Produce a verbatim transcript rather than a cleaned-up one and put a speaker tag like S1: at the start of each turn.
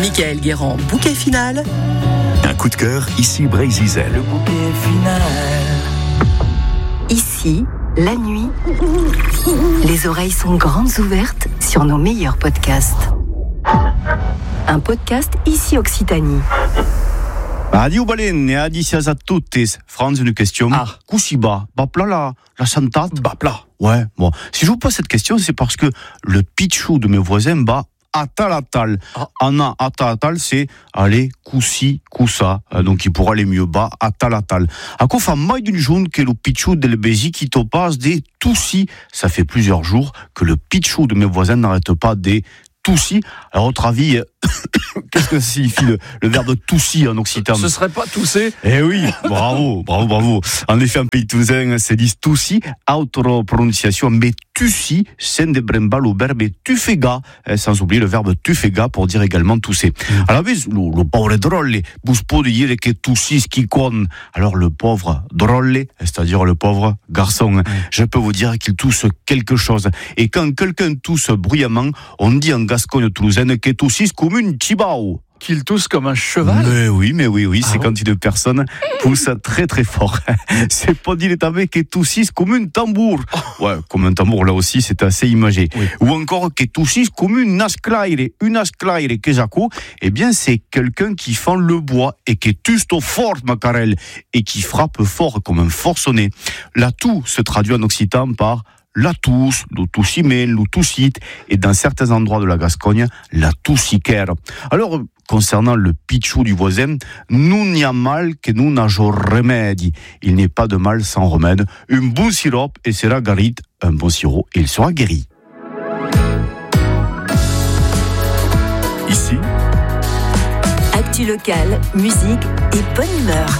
S1: Michael Guérand, bouquet final.
S2: Un coup de cœur, ici Brésil.
S3: Le bouquet final.
S4: Ici, la nuit, les oreilles sont grandes ouvertes sur nos meilleurs podcasts. Un podcast ici Occitanie.
S5: Adieu balene, adicias a tutti. Franz, une question.
S6: Ah.
S5: Kusiba, bapla la, la santate.
S6: Bapla.
S5: Ouais, bon. Si je vous pose cette question, c'est parce que le pitchou de mes voisins bat atalatal.
S6: Ah.
S5: Anna atalatal, c'est aller kusi kusa. Euh, donc il pourra aller mieux bas atalatal. À quoi fait mai d'une journée que le pitchou de l'Ebézi qui te passe des toussis. Ça fait plusieurs jours que le pitchou de mes voisins n'arrête pas des toussis. Alors, à votre avis, qu'est-ce que ça signifie le, le verbe toussi en occitan?
S6: Ce serait pas tousser?
S5: Eh oui, bravo, bravo, bravo. En effet, en pays toulousain, c'est dit toussi, autre prononciation, mais tussi, c'est de brembal au verbe tufega, sans oublier le verbe tufega pour dire également tousser. Alors, oui, le, le pauvre drôle, vous pouvez dire que toussi, ce qui compte. Alors, le pauvre drôle, c'est-à-dire le pauvre garçon, je peux vous dire qu'il tousse quelque chose. Et quand quelqu'un tousse bruyamment, on dit en Gascogne toulousaine que toussi comme une chibao.
S6: Qu'il tousse comme un cheval?
S5: Mais oui, mais oui, oui,
S6: Ah
S5: c'est
S6: bon?
S5: quand une personne pousse très très fort. C'est pas dit l'étabé que toussisse comme un tambour. Ouais, comme un tambour, là aussi, c'est assez imagé.
S6: Oui.
S5: Ou encore que toussisse comme une asclaire. Une asclaire, que j'accou, eh bien, c'est quelqu'un qui fend le bois et qui tusto fort, macarel, et qui frappe fort comme un forcené. La toux se traduit en occitan par la tousse, le toussimé, le toussite, et dans certains endroits de la Gascogne, la toussiquère. Alors, concernant le pitchou du voisin, nous n'y a mal que nous n'ageons remède. Il n'est pas de mal sans remède. Un bon sirop et sera guéri. Un bon sirop et il sera guéri.
S2: Ici,
S4: Actu locale, musique et bonne humeur.